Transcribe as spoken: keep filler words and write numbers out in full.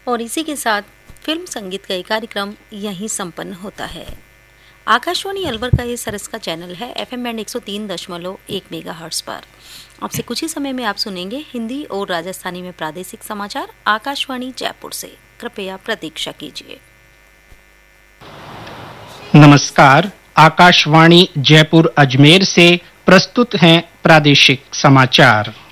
और इसी के साथ फिल्म संगीत का ये कार्यक्रम यहीं संपन्न होता है। आकाशवाणी अलवर का ये सरस का चैनल है एफएम बैंड एक सौ तीन दशमलव एक मेगाहर्ट्ज पर। आपसे कुछ ही समय में आप सुनेंगे हिंदी और राजस्थानी में प्रादेशिक समाचार आकाशवाणी जयपुर से। कृपया प्रतीक्षा कीजिए। नमस्कार, आकाशवाणी जयपुर अजमेर से प्रस्तुत हैं प्रादेशिक समाचार।